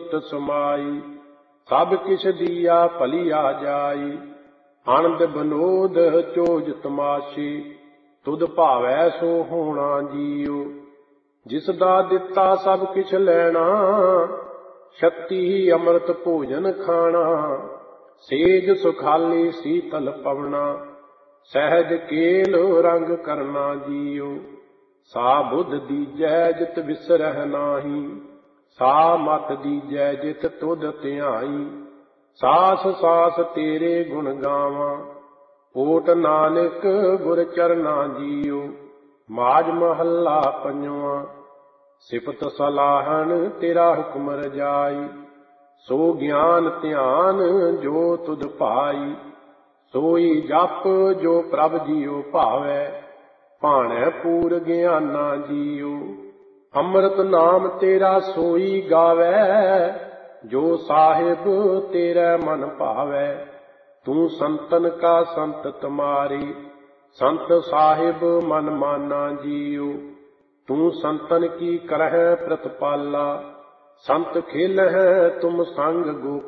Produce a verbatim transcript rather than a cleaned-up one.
ਸੁਰਤ ਸਮਾਈ। ਸਭ ਕਿਛ ਦੀਆ ਭਲੀਆ ਜਾਈ, ਆਨੰਦ ਬਨੋਦ ਚੋਜ ਤਮਾਸ਼ੇ। ਤੁਧ ਭਾਵੈ ਸੋ ਹੋਣਾ ਜੀਉ, ਜਿਸ ਦਾ ਦਿੱਤਾ ਸਭ ਕਿਛ ਲੈਣਾ। ਛੱਤੀ ਅੰਮ੍ਰਿਤ ਭੋਜਨ ਖਾਣਾ, ਸੇਜ ਸੁਖਾਲੀ ਸੀਤਲ ਪਵਣਾ। ਸਹਿਜ ਕੇਲ ਰੰਗ ਕਰਨਾ ਜੀਉ, ਸਾ ਬੁੱਧ ਦੀਜੈ ਜਿਤ ਵਿਸਰਹਿ ਨਾਹੀ। ਸਾ ਮਤ ਦੀਜੈ ਜਿਤ ਤੁਧ ਧਿਆਈ, ਸਾਸ ਸਾਸ ਤੇਰੇ ਗੁਣ ਗਾਵਾਂ। ਓਟ ਨਾਨਕ ਗੁਰ ਚਰਨਾ ਜੀਉ, ਮਾਝ ਮਹੱਲਾ ਪੰਜਵਾਂ। ਸਿਫਤ ਸਲਾਹਣ ਤੇਰਾ ਹੁਕਮ ਰਜਾਈ, ਸੋ ਗਿਆਨ ਧਿਆਨ ਜੋ ਤੁਧ ਭਾਈ। ਸੋਈ ਜਪ ਜੋ ਪ੍ਰਭ ਜੀਉ ਭਾਵੈ, ਭਾਣੈ ਪੂਰ ਗਿਆਨਾ ਜੀਉ। ਅੰਮ੍ਰਿਤ ਨਾਮ ਤੇਰਾ ਸੋਈ ਗਾਵੈ, ਜੋ ਸਾਹਿਬ ਤੇਰਾ ਮਨ ਭਾਵੈ। ਤੂੰ ਸੰਤਨ ਕਾ ਸੰਤ ਤੁਮਾਰੀ, ਸੰਤ ਸਾਹਿਬ ਮਨ ਮਾਨਾ ਜੀਉ। ਤੂੰ ਸੰਤਨ ਕੀ ਕਰਹਿ ਪ੍ਰਤਪਾਲਾ, ਸੰਤ ਖੇਲਹਿ ਤੁਮ ਸੰਗ ਗੋਪਾਲਾ।